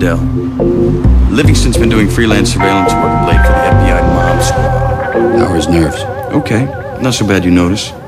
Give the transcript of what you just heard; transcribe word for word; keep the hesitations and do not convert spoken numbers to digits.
Fidel. Livingston's been doing freelance surveillance work of late for the F B I mob squad. How are his nerves? Okay, not so bad you notice.